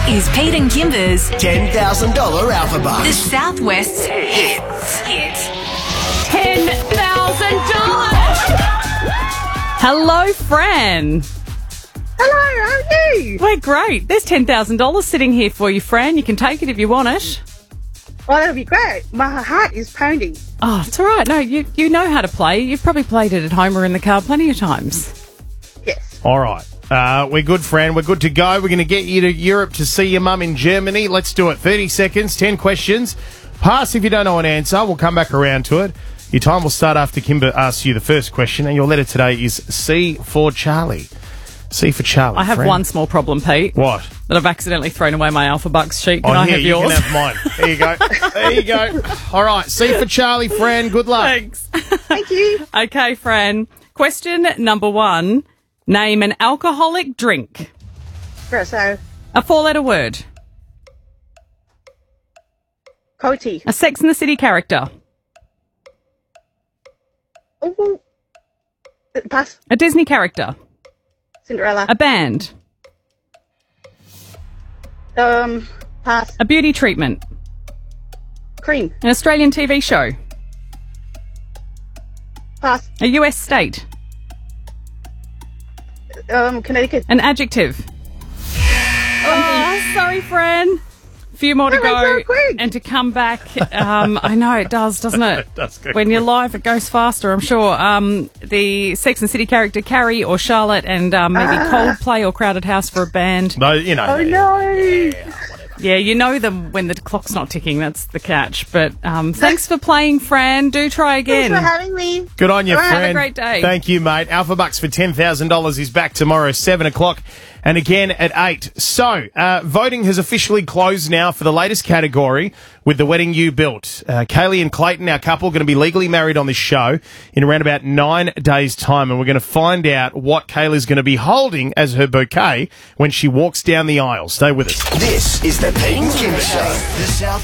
is Pete and Kimber's $10,000 Alpha Bucks. The Southwest Hits. $10,000. Hello, Fran. Hello, how are you? We're great. There's $10,000 sitting here for you, Fran. You can take it if you want it. Oh, that'd be great. My heart is pounding. Oh, it's all right. No, you know how to play. You've probably played it at home or in the car plenty of times. Yes. All right. We're good, Fran. We're good to go. We're going to get you to Europe to see your mum in Germany. Let's do it. 30 seconds, 10 questions. Pass if you don't know an answer. We'll come back around to it. Your time will start after Kimber asks you the first question, and your letter today is C for Charlie. C for Charlie. I have Fran. one small problem, Pete. What? That I've accidentally thrown away my Alpha Bucks sheet. Can I have yours? You can have mine. There you go. There you go. All right. C for Charlie, Fran. Good luck. Thanks. Thank you. Okay, Fran. Question number 1. Name an alcoholic drink. So, A 4-letter word. Coty. A Sex and the City character. Oh, pass. A Disney character. Cinderella. A band. Pass. A beauty treatment. Cream. An Australian TV show. Pass. A US state. Connecticut. An adjective. Oh, sorry, Fran. A few more to That went go. so quick. And to come back. I know it does, doesn't it? It does go When you're live, it goes faster, I'm sure. The Sex and the City character, Carrie or Charlotte, and maybe Coldplay or Crowded House for a band. No, you know. Oh, no. Yeah, you know them when the clock's not ticking. That's the catch. But thanks for playing, Fran. Do try again. Thanks for having me. Good on you, All right, Fran. have a great day. Thank you, mate. Alpha Bucks for $10,000 is back tomorrow, 7 o'clock, and again at 8. So, voting has officially closed now for the latest category with the wedding you built. Kaylee and Clayton, our couple, are going to be legally married on this show in around about 9 days' time, and we're going to find out what Kaylee's going to be holding as her bouquet when she walks down the aisle. Stay with us. This is the Pete and Kimber Show. The South